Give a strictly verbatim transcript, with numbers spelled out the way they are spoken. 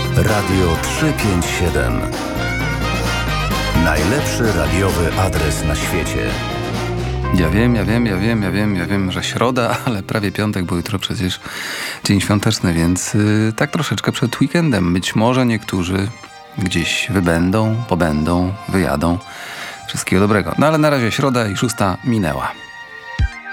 Radio trzysta pięćdziesiąt siedem. Najlepszy radiowy adres na świecie. Ja wiem, ja wiem, ja wiem, ja wiem, ja wiem, że środa, ale prawie piątek, bo jutro przecież dzień świąteczny, więc yy, tak troszeczkę przed weekendem. Być może niektórzy gdzieś wybędą, pobędą, wyjadą. Wszystkiego dobrego. No ale na razie środa i szósta minęła.